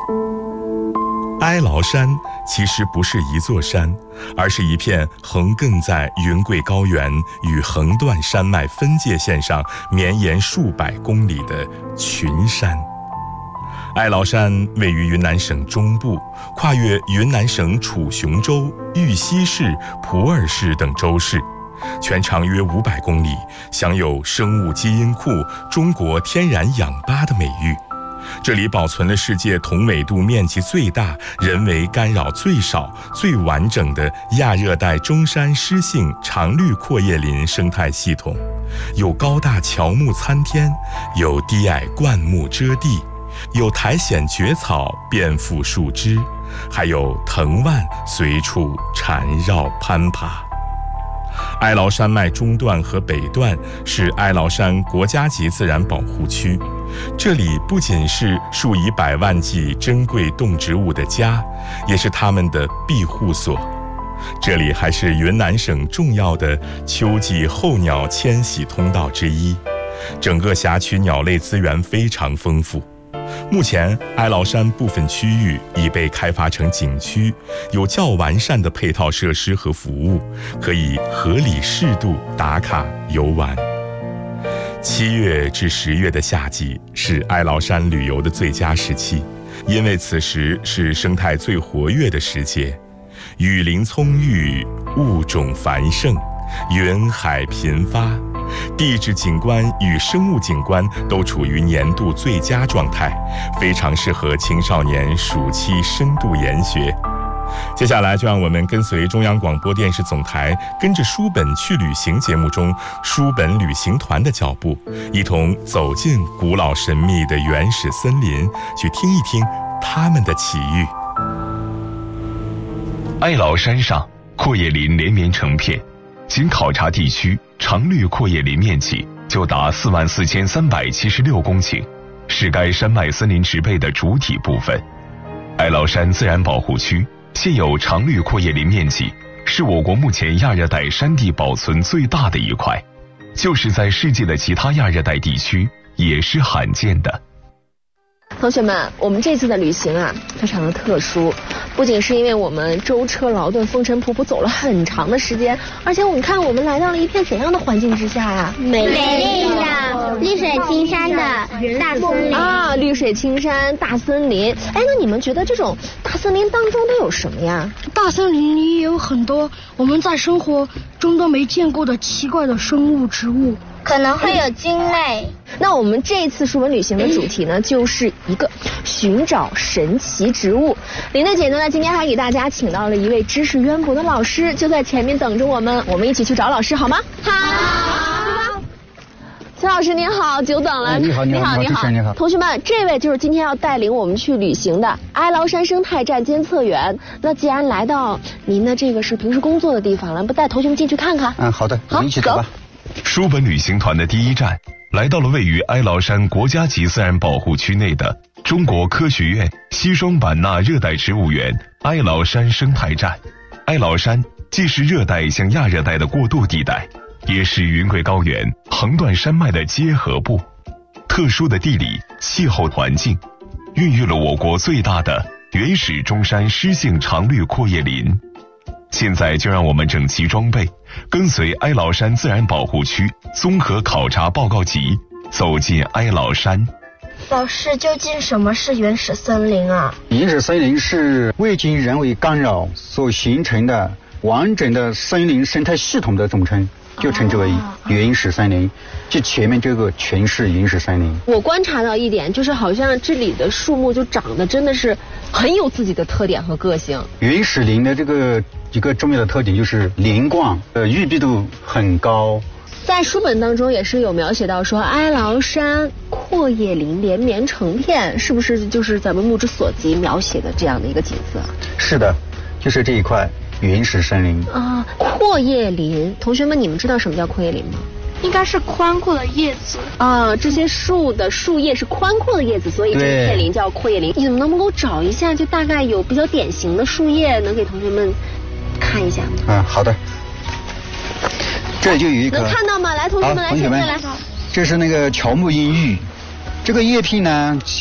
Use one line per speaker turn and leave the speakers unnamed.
哀牢山其实不是一座山，而是一片横亘在云贵高原与横断山脉分界线上绵延数百公里的群山。哀牢山位于云南省中部，跨越云南省楚雄州、玉溪市、普洱市等州市，全长约500公里，享有生物基因库、中国天然氧吧的美誉。这里保存了世界同纬度面积最大、人为干扰最少、最完整的亚热带中山湿性常绿阔叶林生态系统，有高大乔木参天，有低矮灌木遮地，有苔藓蕨草遍覆树枝，还有藤蔓随处缠绕攀爬。哀牢山脉中段和北段是哀牢山国家级自然保护区，这里不仅是数以百万计珍贵动植物的家，也是它们的庇护所。这里还是云南省重要的秋季候鸟迁徙通道之一，整个辖区鸟类资源非常丰富。目前，哀牢山部分区域已被开发成景区，有较完善的配套设施和服务，可以合理适度打卡游玩。7月至10月的夏季是哀牢山旅游的最佳时期，因为此时是生态最活跃的时节，雨林葱郁，物种繁盛，云海频发，地质景观与生物景观都处于年度最佳状态，非常适合青少年暑期深度研学。接下来就让我们跟随中央广播电视总台跟着书本去旅行节目中书本旅行团的脚步，一同走进古老神秘的原始森林，去听一听它们的起遇。
哀牢山上阔叶林连绵成片，经考察地区常绿阔叶林面积就达44376公顷，是该山脉森林植被的主体部分。哀牢山自然保护区现有常绿阔叶林面积是我国目前亚热带山地保存最大的一块，就是在世界的其他亚热带地区也是罕见的。
同学们，我们这次的旅行啊，非常的特殊，不仅是因为我们舟车劳顿、风尘仆仆走了很长的时间，而且我们看我们来到了一片怎样的环境之下呀？
美丽的绿水青山的大森林
啊，绿水青山、大森林。哎，那你们觉得这种大森林当中都有什么呀？
大森林里也有很多我们在生活中都没见过的奇怪的生物植物，
可能会有鲸类。
那我们这一次书本旅行的主题呢，就是一个寻找神奇植物。林队姐呢，今天还给大家请到了一位知识渊博的老师，就在前面等着我们，我们一起去找老师好吗？好。秦老师您好，久等了。
你好。
同学们，这位就是今天要带领我们去旅行的哀牢山生态站监测员。那既然来到您的这个是平时工作的地方了，不带同学们进去看看？
好的，我们一起走吧。
书本旅行团的第一站来到了位于哀牢山国家级自然保护区内的中国科学院西双版纳热带植物园哀牢山生态站。哀牢山既是热带向亚热带的过渡地带，也是云贵高原横断山脉的结合部。特殊的地理气候环境孕育了我国最大的原始中山湿性常绿阔叶林。现在就让我们整齐装备，跟随哀牢山自然保护区综合考察报告集，走进哀牢山。
老师，究竟什么是原始森林啊？
原始森林是未经人为干扰所形成的完整的森林生态系统的总称，就称之为原始森林，就前面这个全是原始森林。
我观察到一点，就是好像这里的树木就长得真的是很有自己的特点和个性。
原始林的这个一个重要的特点就是连贯，郁闭度很高。
在书本当中也是有描写到说，哀牢山阔叶林连绵成片，是不是就是咱们目之所及描写的这样的一个景色？
是的，就是这一块原始森林
啊。阔叶林，同学们，你们知道什么叫阔叶林吗？
应该是宽阔的叶子
啊，这些树的树叶是宽阔的叶子，所以这一片林叫阔叶林。你们能不能找一下，就大概有比较典型的树叶，能给同学们看一下吗？
好的。这就有一个
能看到吗？来，同学们来前面来。
这是那个乔木阴郁，这个叶片呢